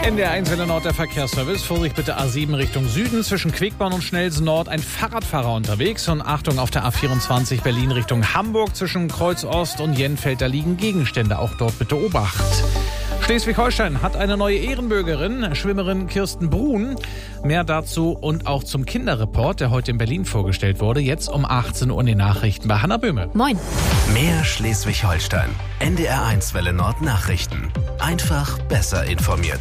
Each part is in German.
NDR 1 Welle Nord, der Verkehrsservice. Vorsicht bitte A7 Richtung Süden zwischen Quickborn und Schnelsen Nord. Ein Fahrradfahrer unterwegs. Und Achtung auf der A24 Berlin Richtung Hamburg zwischen Kreuz Ost und Jenfeld. Da liegen Gegenstände. Auch dort bitte Obacht. Schleswig-Holstein hat eine neue Ehrenbürgerin, Schwimmerin Kirsten Bruhn. Mehr dazu und auch zum Kinderreport, der heute in Berlin vorgestellt wurde. Jetzt um 18 Uhr in den Nachrichten bei Hanna Böhme. Moin. Mehr Schleswig-Holstein. NDR 1 Welle Nord Nachrichten. Einfach besser informiert.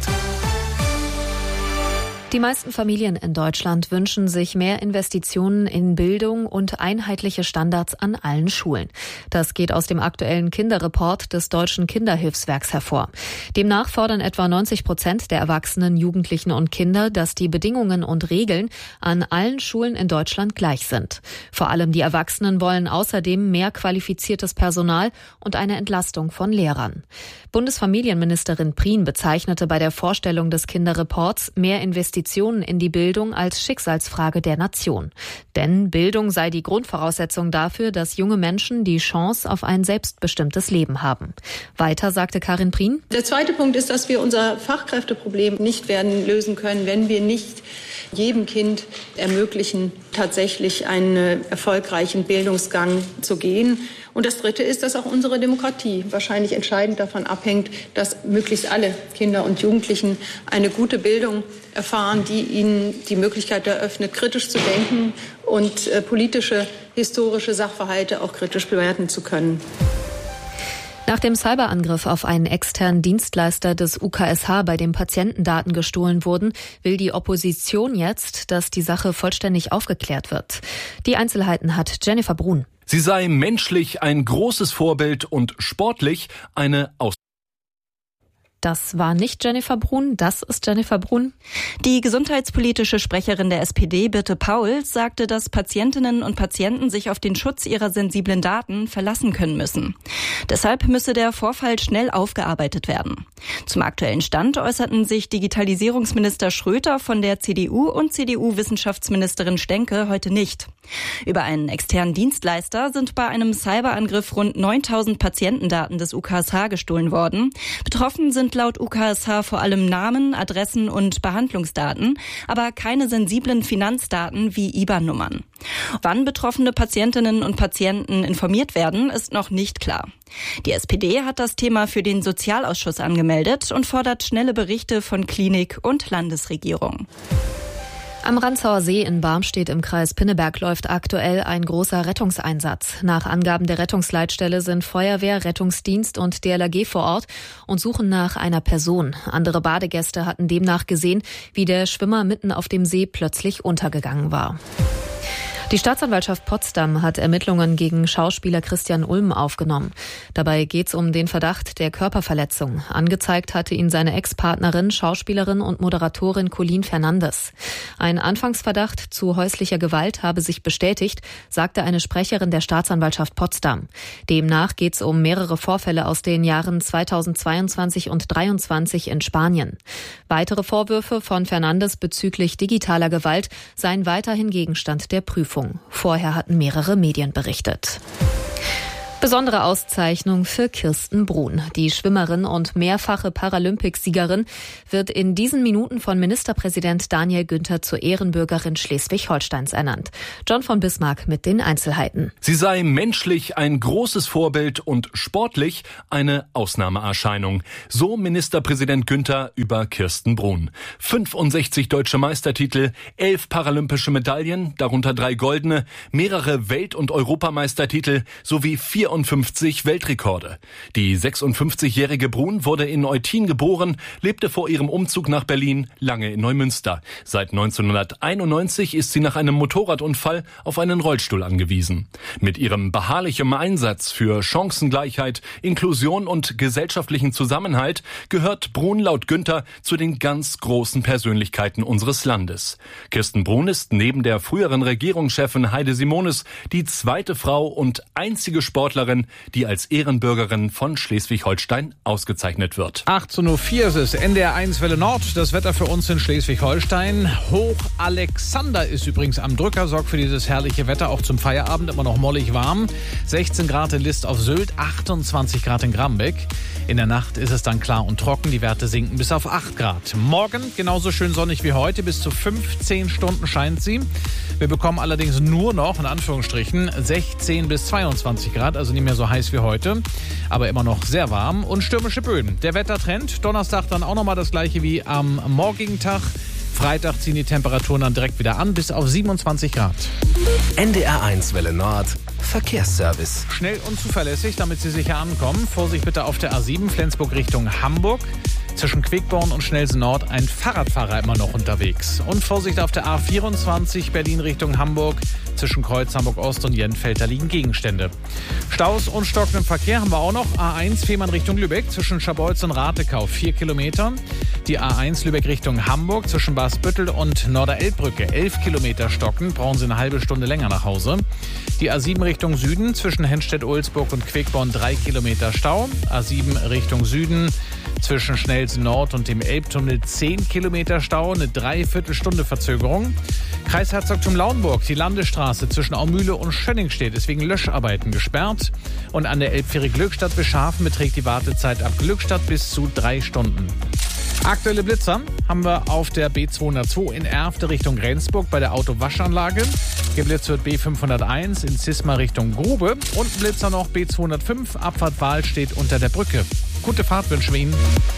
Die meisten Familien in Deutschland wünschen sich mehr Investitionen in Bildung und einheitliche Standards an allen Schulen. Das geht aus dem aktuellen Kinderreport des Deutschen Kinderhilfswerks hervor. Demnach fordern etwa 90% der Erwachsenen, Jugendlichen und Kinder, dass die Bedingungen und Regeln an allen Schulen in Deutschland gleich sind. Vor allem die Erwachsenen wollen außerdem mehr qualifiziertes Personal und eine Entlastung von Lehrern. Bundesfamilienministerin Prien bezeichnete bei der Vorstellung des Kinderreports mehr Investitionen in die Bildung als Schicksalsfrage der Nation. Denn Bildung sei die Grundvoraussetzung dafür, dass junge Menschen die Chance auf ein selbstbestimmtes Leben haben. Weiter sagte Karin Prien: Der zweite Punkt ist, dass wir unser Fachkräfteproblem nicht werden lösen können, wenn wir nicht jedem Kind ermöglichen, tatsächlich einen erfolgreichen Bildungsgang zu gehen. Und das Dritte ist, dass auch unsere Demokratie wahrscheinlich entscheidend davon abhängt, dass möglichst alle Kinder und Jugendlichen eine gute Bildung erfahren, die ihnen die Möglichkeit eröffnet, kritisch zu denken und politische, historische Sachverhalte auch kritisch bewerten zu können. Nach dem Cyberangriff auf einen externen Dienstleister des UKSH, bei dem Patientendaten gestohlen wurden, will die Opposition jetzt, dass die Sache vollständig aufgeklärt wird. Die Einzelheiten hat Jennifer Bruhn. Sie sei menschlich ein großes Vorbild und sportlich eine Das war nicht Jennifer Bruhn, das ist Jennifer Bruhn. Die gesundheitspolitische Sprecherin der SPD, Birte Pauls, sagte, dass Patientinnen und Patienten sich auf den Schutz ihrer sensiblen Daten verlassen können müssen. Deshalb müsse der Vorfall schnell aufgearbeitet werden. Zum aktuellen Stand äußerten sich Digitalisierungsminister Schröter von der CDU und CDU-Wissenschaftsministerin Stenke heute nicht. Über einen externen Dienstleister sind bei einem Cyberangriff rund 9.000 Patientendaten des UKSH gestohlen worden. Betroffen sind laut UKSH vor allem Namen, Adressen und Behandlungsdaten, aber keine sensiblen Finanzdaten wie IBAN-Nummern. Wann betroffene Patientinnen und Patienten informiert werden, ist noch nicht klar. Die SPD hat das Thema für den Sozialausschuss angemeldet und fordert schnelle Berichte von Klinik und Landesregierung. Am Rantzauer See in Barmstedt im Kreis Pinneberg läuft aktuell ein großer Rettungseinsatz. Nach Angaben der Rettungsleitstelle sind Feuerwehr, Rettungsdienst und DLRG vor Ort und suchen nach einer Person. Andere Badegäste hatten demnach gesehen, wie der Schwimmer mitten auf dem See plötzlich untergegangen war. Die Staatsanwaltschaft Potsdam hat Ermittlungen gegen Schauspieler Christian Ulm aufgenommen. Dabei geht es um den Verdacht der Körperverletzung. Angezeigt hatte ihn seine Ex-Partnerin, Schauspielerin und Moderatorin Colleen Fernandes. Ein Anfangsverdacht zu häuslicher Gewalt habe sich bestätigt, sagte eine Sprecherin der Staatsanwaltschaft Potsdam. Demnach geht es um mehrere Vorfälle aus den Jahren 2022 und 2023 in Spanien. Weitere Vorwürfe von Fernandes bezüglich digitaler Gewalt seien weiterhin Gegenstand der Prüfung. Vorher hatten mehrere Medien berichtet. Besondere Auszeichnung für Kirsten Bruhn. Die Schwimmerin und mehrfache Paralympicsiegerin wird in diesen Minuten von Ministerpräsident Daniel Günther zur Ehrenbürgerin Schleswig-Holsteins ernannt. John von Bismarck mit den Einzelheiten. Sie sei menschlich ein großes Vorbild und sportlich eine Ausnahmeerscheinung. So Ministerpräsident Günther über Kirsten Bruhn. 65 deutsche Meistertitel, 11 paralympische Medaillen, darunter 3 goldene, mehrere Welt- und Europameistertitel sowie 54 Weltrekorde. Die 56-jährige Bruhn wurde in Eutin geboren, lebte vor ihrem Umzug nach Berlin lange in Neumünster. Seit 1991 ist sie nach einem Motorradunfall auf einen Rollstuhl angewiesen. Mit ihrem beharrlichen Einsatz für Chancengleichheit, Inklusion und gesellschaftlichen Zusammenhalt gehört Bruhn laut Günther zu den ganz großen Persönlichkeiten unseres Landes. Kirsten Bruhn ist neben der früheren Regierungschefin Heide Simonis die zweite Frau und einzige Sportlerin Sportlerin, die als Ehrenbürgerin von Schleswig-Holstein ausgezeichnet wird. 18:04 ist es, NDR 1 Welle Nord. Das Wetter für uns in Schleswig-Holstein. Hoch Alexander ist übrigens am Drücker, sorgt für dieses herrliche Wetter, auch zum Feierabend immer noch mollig warm. 16 Grad in List auf Sylt, 28 Grad in Grambeck. In der Nacht ist es dann klar und trocken, die Werte sinken bis auf 8 Grad. Morgen genauso schön sonnig wie heute, bis zu 15 Stunden scheint sie. Wir bekommen allerdings nur noch, in Anführungsstrichen, 16 bis 22 Grad, also nicht mehr so heiß wie heute, aber immer noch sehr warm und stürmische Böen. Der Wettertrend, Donnerstag dann auch nochmal das gleiche wie am morgigen Tag. Freitag ziehen die Temperaturen dann direkt wieder an, bis auf 27 Grad. NDR 1 Welle Nord, Verkehrsservice. Schnell und zuverlässig, damit Sie sicher ankommen. Vorsicht bitte auf der A7 Flensburg Richtung Hamburg. Zwischen Quickborn und Schnellsen Nord ein Fahrradfahrer immer noch unterwegs. Und Vorsicht auf der A24 Berlin Richtung Hamburg. Zwischen Kreuz Hamburg Ost und Jenfeld, da liegen Gegenstände. Staus und stockenden Verkehr haben wir auch noch. A1 Fehmarn Richtung Lübeck zwischen Scharbeutz und Ratekau 4 Kilometer. Die A1 Lübeck Richtung Hamburg zwischen Basbüttel und Norderelbbrücke 11 Kilometer stocken. Brauchen Sie eine halbe Stunde länger nach Hause. Die A7 Richtung Süden zwischen Henstedt-Ulzburg und Quickborn 3 Kilometer Stau. A7 Richtung Süden zwischen Schnellsen Nord und dem Elbtunnel 10 Kilometer Stau, eine Dreiviertelstunde Verzögerung. Kreis Herzogtum Lauenburg, die Landesstraße zwischen Aumühle und Schönningstedt ist wegen Löscharbeiten gesperrt. Und an der Elbfähre Glückstadt bis Schafen beträgt die Wartezeit ab Glückstadt bis zu 3 Stunden. Aktuelle Blitzer haben wir auf der B202 in Erfte Richtung Rendsburg bei der Autowaschanlage. Geblitzt wird B501 in Zisma Richtung Grube. Und ein Blitzer noch B205, Abfahrt Wahl steht unter der Brücke. Gute Fahrt wünschen wir Ihnen.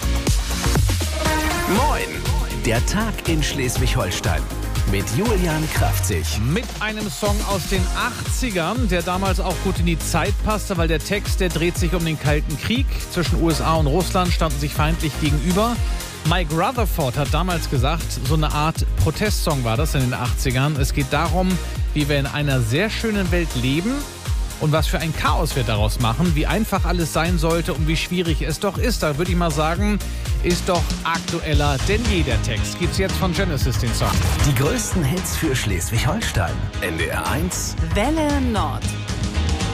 Moin, der Tag in Schleswig-Holstein mit Julian Kraftzig. Mit einem Song aus den 80ern, der damals auch gut in die Zeit passte, weil der Text, der dreht sich um den Kalten Krieg. Zwischen USA und Russland standen sich feindlich gegenüber. Mike Rutherford hat damals gesagt, so eine Art Protestsong war das in den 80ern. Es geht darum, wie wir in einer sehr schönen Welt leben und was für ein Chaos wir daraus machen, wie einfach alles sein sollte und wie schwierig es doch ist. Da würde ich mal sagen, ist doch aktueller denn je der Text. Gibt's jetzt von Genesis den Song. Die größten Hits für Schleswig-Holstein. NDR 1 Welle Nord.